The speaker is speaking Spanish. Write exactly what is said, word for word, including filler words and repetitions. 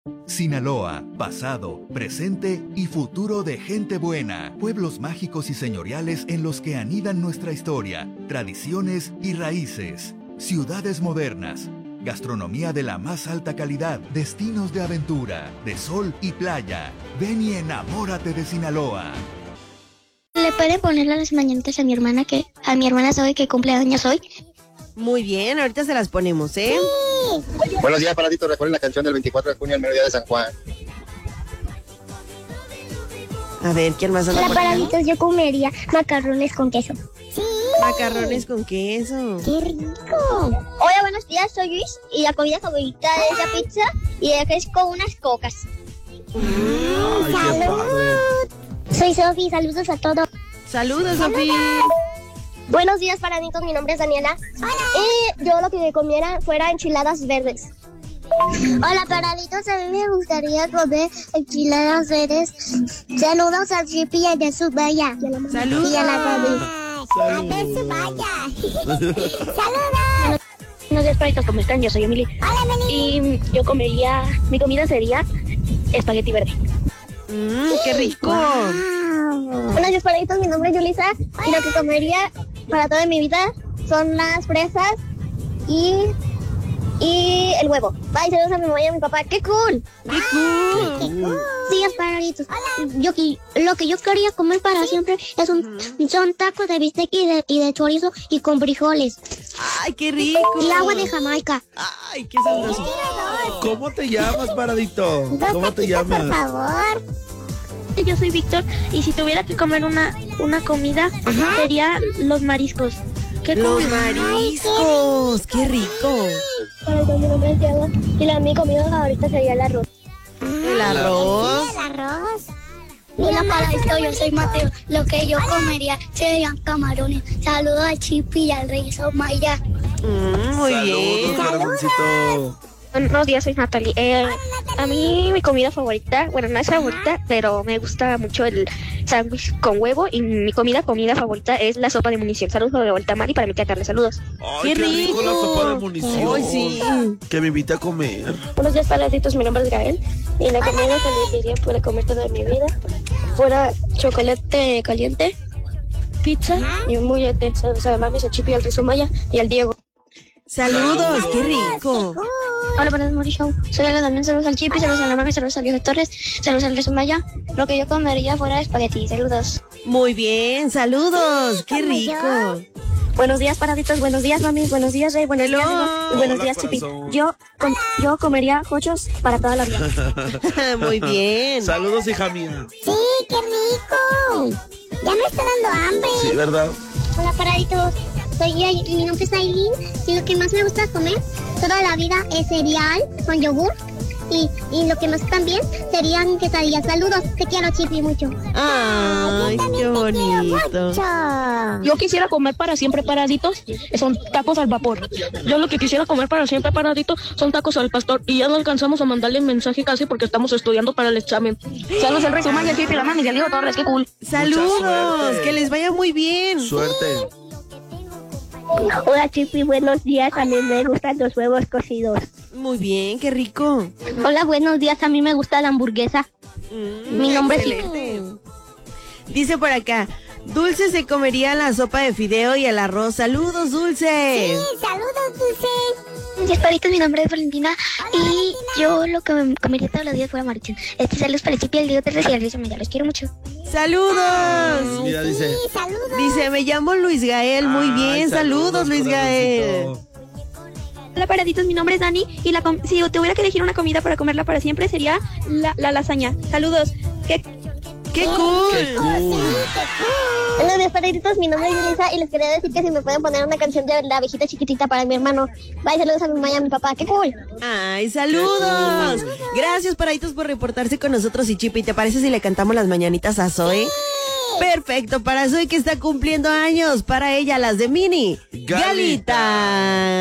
Sinaloa, pasado, presente y futuro de gente buena. Pueblos mágicos y señoriales en los que anidan nuestra historia, tradiciones y raíces. Ciudades modernas, gastronomía de la más alta calidad, destinos de aventura, de sol y playa. Ven y enamórate de Sinaloa. ¿Le puede poner las mañanitas a mi hermana que a mi hermana Zoe que cumple años hoy? Muy bien, ahorita se las ponemos, ¿eh? Sí. Buenos días, Paradito. Recuerden la canción del veinticuatro de junio, el mediodía de San Juan. A ver, ¿quién más anda Hola, por acá? Paraditos, yo comería macarrones con queso. Sí. Macarrones con queso. ¡Qué rico! Hola, buenos días, soy Luis y la comida favorita es la pizza y de que es con unas cocas. Ay, qué padre. Soy Sofi, saludos a todos. Saludos, Sofi. Buenos días, Paraditos, mi nombre es Daniela. Y yo lo que comiera fuera enchiladas verdes. Hola, Paraditos, a mí me gustaría comer enchiladas verdes. Saludos a Chipi y a de su vaya. Saludos. Y a la familia. Saludos. A de su vaya. Saludos. Buenos días, Paraditos, ¿cómo están? Yo soy Emily. Hola, Emily. Y yo comería, mi comida sería espagueti verde. Mmm, qué rico. Wow. Buenos días, Paraditos, mi nombre es Yulisa. Y lo que comería para toda mi vida son las fresas y... y el huevo. Bye, saludos a mi mamá y a mi papá. ¡Qué cool! ¡Qué cool! ¡Qué cool! Sí, Paraditos. Yo, lo que yo quería comer para siempre es un, son tacos de bistec y de, y de chorizo y con frijoles. ¡Ay, qué rico! Y agua de Jamaica. ¡Ay, qué sabroso! ¿Cómo te llamas, Paradito? ¿Cómo te llamas? Por favor. Yo soy Víctor y si tuviera que comer una, una comida, Ajá. sería los mariscos. ¿Qué ¡Los cool? mariscos! ¡Qué rico! Paraditos, mi nombre es Diana y la mi comida favorita sería el arroz. ¿El arroz? El arroz. Hola, Paradito, yo soy Mateo. Lo que yo comería serían camarones. Saludos al Chipi y al Rey Somaya. Mm, muy bien. Saludos, corazoncito. Buenos días, soy Natalie. Eh, a mí mi comida favorita, bueno, no es favorita, pero me gusta mucho el sándwich con huevo y mi comida, comida favorita es la sopa de munición. Saludos de vuelta, Mari, para mi tía Carla. Saludos. Ay, ¡Qué qué rico la rico! sopa de munición. ¡Ay, sí! Que me invite a comer. Buenos días, Paraditos, mi nombre es Gael y la comida que elegiría para comer toda mi vida fuera chocolate caliente, pizza y un mollete. Saludos a mami, a Chipi, al Rey Somaya y al Diego. ¡Saludos! ¡Qué rico! Hola, buenas Mori Show. Soy Ala también, saludos al Chipi, saludos a la mami, saludos a Diego Torres, saludos al Resumaya. Lo que yo comería fuera espagueti, saludos. Muy bien, saludos. ¡Qué rico! Buenos días, Paraditos, buenos días, mami, buenos días, Rey, buenos Hello. días, Diego, y buenos Hola, días, Chipi. corazón. Yo, com- yo comería jochos para toda la vida. Muy bien. Saludos, hija mía. Sí, qué rico. Ya me está dando hambre. Sí, ¿verdad? Hola, Paraditos. Soy Ay- mi nombre es Aileen y lo que más me gusta comer toda la vida es cereal con yogur y, y lo que más también serían quesadillas. Saludos, te quiero, Chipi, mucho. ¡Ay, qué bonito! Yo quisiera comer para siempre, Paraditos, son tacos al vapor. Yo lo que quisiera comer para siempre, Paraditos, son tacos al pastor. Y ya no alcanzamos a mandarle mensaje casi porque estamos estudiando para el examen. Saludos al Rey Somaya, el Chipi, la mami, y al Diego Torres, qué cool. ¡Saludos! suerte. ¡Que les vaya muy bien! Suerte. Hola, Chipi, buenos días, a mí me gustan los huevos cocidos. Muy bien, qué rico. Hola, buenos días, a mí me gusta la hamburguesa. Mm, Mi nombre es excelente. Dice por acá, Dulce se comería la sopa de fideo y el arroz. ¡Saludos, Dulce! Saludos, Dulce. Días, Paritos, mi nombre es Valentina y yo lo que me comería todos los días fuera maruchan. Este saludos para el Chipi, el Diego Torres y el Rizzo, ya los quiero mucho. ¡Saludos! Mira, dice. Saludos. Dice, me llamo Luis Gael. Muy Ay, bien, saludos, Luis Gael. corazoncito. Hola, Paraditos, mi nombre es Dani y la com- si tuviera que elegir una comida para comerla para siempre sería la, la lasaña. Saludos. ¿Qué? ¡Qué cool! Qué cool. Buenos días, Paraditos, mi nombre es Yulisa y les quería decir que si me pueden poner una canción de la abejita chiquitita para mi hermano. Bye, saludos a mi mamá y a mi papá, qué cool. ¡Ay, saludos! Gracias, Paraditos, por reportarse con nosotros y Chipi. ¿Te parece si le cantamos las mañanitas a Zoe? Perfecto, para Zoe que está cumpliendo años. Para ella, las de Mini Galita. Galita.